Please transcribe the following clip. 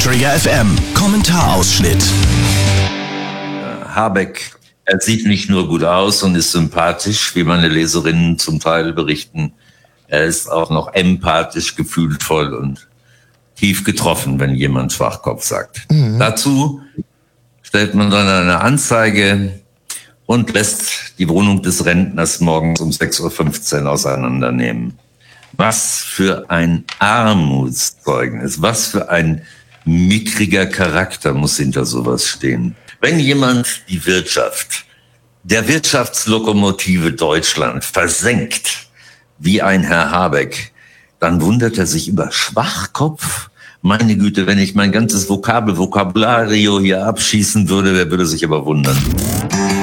Träger FM. Kommentarausschnitt. Habeck, er sieht nicht nur gut aus und ist sympathisch, wie meine Leserinnen zum Teil berichten. Er ist auch noch empathisch, gefühlvoll und tief getroffen, wenn jemand Schwachkopf sagt. Dazu stellt man dann eine Anzeige und lässt die Wohnung des Rentners morgens um 6.15 Uhr auseinandernehmen. Was für ein Armutszeugnis, was für ein mickriger Charakter muss hinter sowas stehen. Wenn jemand die Wirtschaft, der Wirtschaftslokomotive Deutschland versenkt, wie ein Herr Habeck, dann wundert er sich über Schwachkopf. Meine Güte, wenn ich mein ganzes Vokabulario hier abschießen würde, wer würde sich aber wundern.